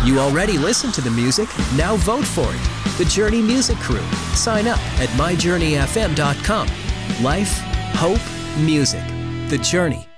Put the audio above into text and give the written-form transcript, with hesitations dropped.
You already listen to the music, now vote for it. The Journey Music Crew. Sign up at myjourneyfm.com. Life, hope, music. The Journey.